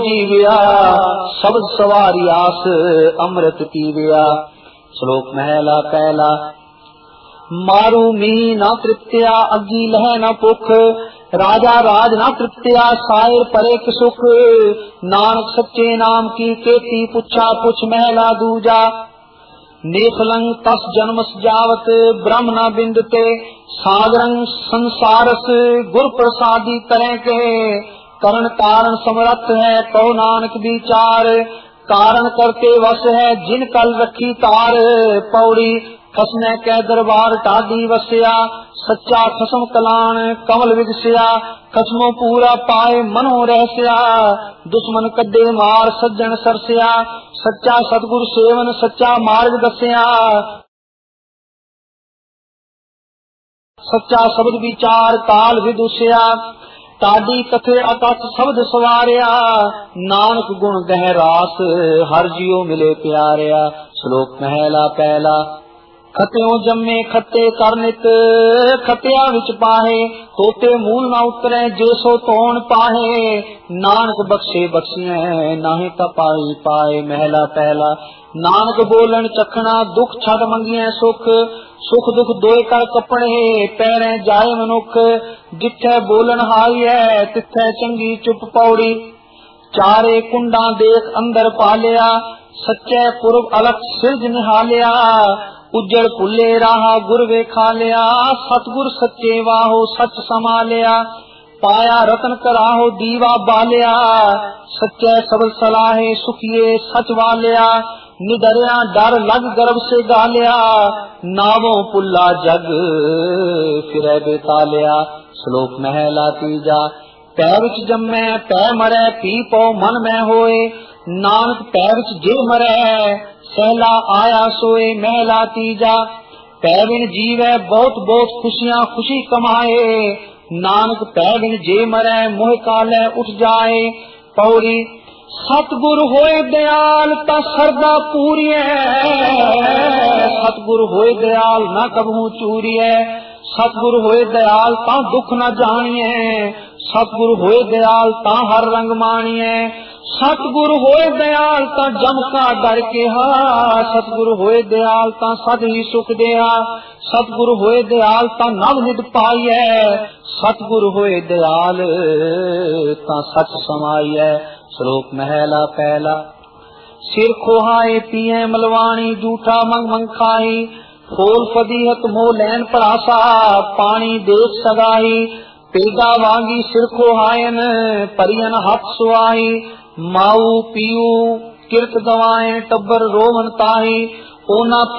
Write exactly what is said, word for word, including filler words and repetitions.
जीविया शब्द सवारी आस अमृत पीविया। श्लोक महला पहला। मारू मी न तृप्त्या अग्गी लह न पुख, राजा राज न तृप्त्या सायर परे सुख। नानक सच्चे नाम की केती पुछा पुछ महला दूजा। नेखलंग तस जन्म जावत ब्रह्म न बिंदते, सागरंग संसारस गुर प्रसादी तरह के। करण कारण समरथ है कहो नानक विचार, कारण करते वश है जिन कल रखी तार। पौड़ी खसने के दरबार टाडी वस्या, सच्चा खसम कलान कमल विगस्या। खसमो पूरा पाए मनो रहस्या, दुश्मन कड्डे मार सज्जन सरस्या। सच्चा सतगुरु सेवन सच्चा मार्ग दस्या, सच्चा शब्द विचार काल विदुष्या। टाडी कथे अकथ शब्द सवारिया, नानक गुण गह रास हर जियो मिले प्यारिया। श्लोक महला पहला। खत्यों जम्मे खत्ते करनित, खत्या विच पाहे तोते मूल न उतरे जेसो तोण पाहे। नानक बख्शे बख्शिए नाहे कपाई पाए। महला पहला। नानक बोलन चखना दुख छड़ मंगिए सुख, सुख दुख दोए कर कपड़े पैरे जाए मनुख। जिथे बोलन हाई है तिथे चंगी चुप पौड़ी, चारे कुंडा देख अंदर पालिया। सच्चे पुरब अलख सिरज निहालिया, उज्जड़ पुले राह गुर वेखा लिया। सतगुर सच्चे वाहो सच समालिया, पाया रतन कराहो दीवा बालिया। सच्चे सबल सलाहे सुखिए सच वालिया, निडरिया डर लग गर्भ से गालिया। नावों पुल्ला जग फिरे बेतालिया। श्लोक महला तीजा। पै विच जम्मै पै मरै पी पौ मन में होए, नानक पै विच जे मरै सहला आया सोए। महला तीजा। पै बिन जीवै बहुत बहुत खुशियां खुशी कमाए, नानक पै बिन जे मरै मोह काले उठ जाए। पौड़ी सतगुरु होए दयाल ता सरदा पूरीए, सतगुरु होए दयाल ना कबहू चूरीए। सतगुरु होए दयाल ता दुख न जानिए, सतगुरु होए दयाल ता हर रंग मानिए। सतगुरु होए दयाल ता जम का डर के हा, सतगुरु होए दयाल ता सद ही सुख दिया। सतगुरु होए दयाल ता नव निध पाइए, सतगुरु होए दयाल ता सच समाइए। श्लोक महला पहला। सिर खोहाए पिए मलवाणी जूठा मंग मंग खाई, खोल फदीहत मोह लैन परासा पानी देख सगाई। पेगा वांगी सिर खोहायन परियन हथ सुआई, माऊ पीऊ किरत गवाए टब्बर रोवन ताही। ओना